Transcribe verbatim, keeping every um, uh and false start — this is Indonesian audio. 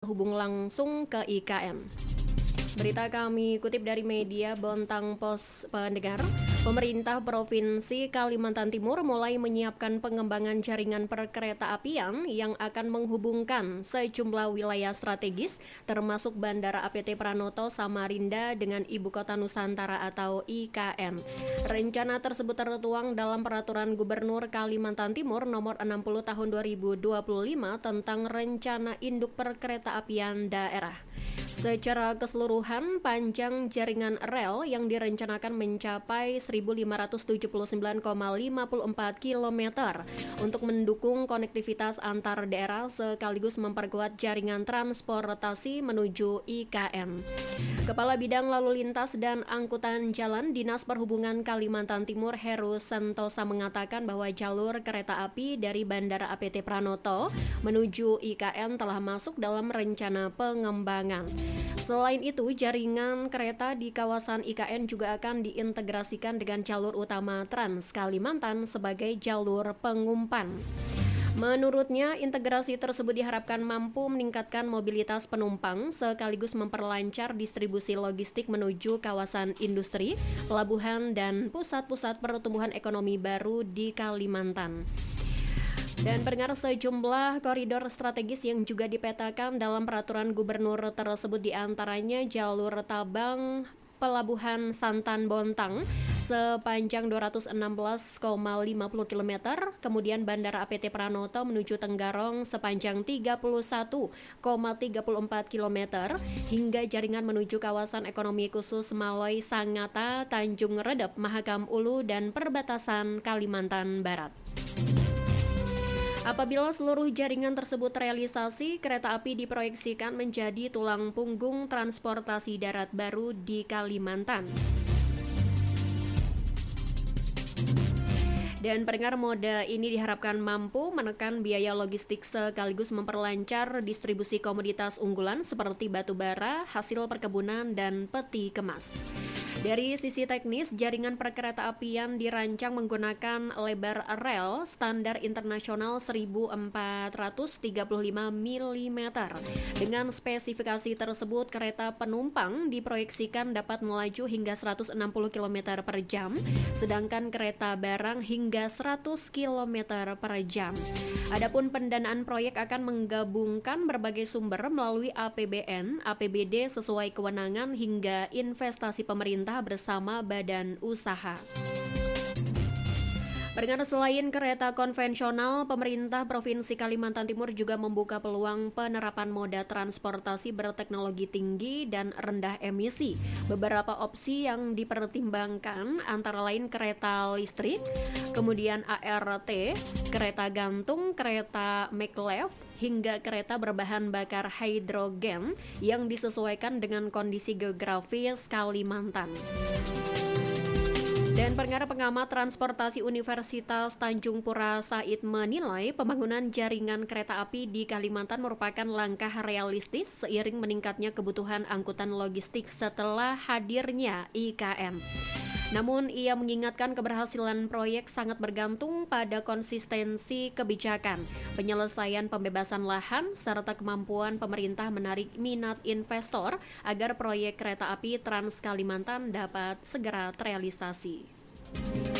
terhubung langsung ke I K N. Berita kami kutip dari media Bontang Pos pendengar, pemerintah Provinsi Kalimantan Timur mulai menyiapkan pengembangan jaringan perkereta-apian yang akan menghubungkan sejumlah wilayah strategis termasuk Bandara A P T Pranoto Samarinda dengan Ibu Kota Nusantara atau I K N. Rencana tersebut tertuang dalam Peraturan Gubernur Kalimantan Timur Nomor enam puluh Tahun dua ribu dua puluh lima tentang Rencana Induk Perkereta-apian Daerah. Secara keseluruhan, panjang jaringan rel yang direncanakan mencapai seribu lima ratus tujuh puluh sembilan koma lima empat kilometer untuk mendukung konektivitas antar daerah sekaligus memperkuat jaringan transportasi menuju I K N. Kepala Bidang Lalu Lintas dan Angkutan Jalan Dinas Perhubungan Kalimantan Timur Heru Santosa mengatakan bahwa jalur kereta api dari Bandara A P T Pranoto menuju I K N telah masuk dalam rencana pengembangan. Selain itu, jaringan kereta di kawasan I K N juga akan diintegrasikan dengan jalur utama Trans Kalimantan sebagai jalur pengumpan. Menurutnya, integrasi tersebut diharapkan mampu meningkatkan mobilitas penumpang sekaligus memperlancar distribusi logistik menuju kawasan industri, pelabuhan, dan pusat-pusat pertumbuhan ekonomi baru di Kalimantan. Dan pendengar, sejumlah koridor strategis yang juga dipetakan dalam peraturan gubernur tersebut diantaranya jalur Tabang Pelabuhan Santan Bontang sepanjang dua ratus enam belas koma lima puluh kilometer, kemudian Bandara A P T Pranoto menuju Tenggarong sepanjang tiga puluh satu koma tiga empat kilometer, hingga jaringan menuju kawasan ekonomi khusus Maloy Sangata, Tanjung Redep, Mahakam Ulu, dan perbatasan Kalimantan Barat. Apabila seluruh jaringan tersebut terrealisasi, kereta api diproyeksikan menjadi tulang punggung transportasi darat baru di Kalimantan. Dan pendengar, moda ini diharapkan mampu menekan biaya logistik sekaligus memperlancar distribusi komoditas unggulan seperti batu bara, hasil perkebunan, dan peti kemas. Dari sisi teknis, jaringan perkereta-apian dirancang menggunakan lebar rel standar internasional seribu empat ratus tiga puluh lima milimeter. Dengan spesifikasi tersebut, kereta penumpang diproyeksikan dapat melaju hingga seratus enam puluh kilometer per jam, sedangkan kereta barang hingga seratus kilometer per jam. Adapun pendanaan proyek akan menggabungkan berbagai sumber melalui A P B N, A P B D sesuai kewenangan hingga investasi pemerintah bersama badan usaha. Pendengar, selain kereta konvensional, pemerintah Provinsi Kalimantan Timur juga membuka peluang penerapan moda transportasi berteknologi tinggi dan rendah emisi. Beberapa opsi yang dipertimbangkan antara lain kereta listrik, kemudian A R T, kereta gantung, kereta maglev, hingga kereta berbahan bakar hidrogen yang disesuaikan dengan kondisi geografis Kalimantan. Dan pendengar, pengamat transportasi Universitas Tanjung Pura Said menilai pembangunan jaringan kereta api di Kalimantan merupakan langkah realistis seiring meningkatnya kebutuhan angkutan logistik setelah hadirnya I K N. Namun, ia mengingatkan keberhasilan proyek sangat bergantung pada konsistensi kebijakan, penyelesaian pembebasan lahan, serta kemampuan pemerintah menarik minat investor agar proyek kereta api Trans Kalimantan dapat segera terrealisasi.